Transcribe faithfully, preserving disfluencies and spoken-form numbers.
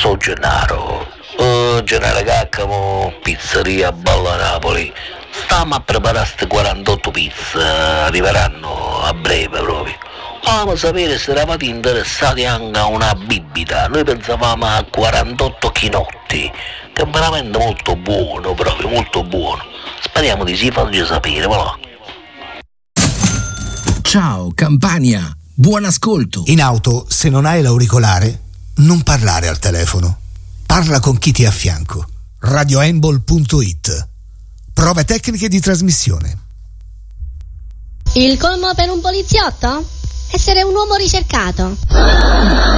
So Gennaro, oh, Gennaro Caccamo, pizzeria Balla Napoli. Stiamo a preparare queste quarantotto pizze, arriveranno a breve proprio. Volevamo sapere se eravate interessati anche a una bibita. Noi pensavamo a quarantotto chinotti, che è veramente molto buono, proprio molto buono. Speriamo di sì, farci sapere, voilà. Ciao Campania, buon ascolto. In auto, se non hai l'auricolare, non parlare al telefono. Parla con chi ti è a fianco. radioembol punto it. Prove tecniche di trasmissione. Il colmo per un poliziotto? Essere un uomo ricercato.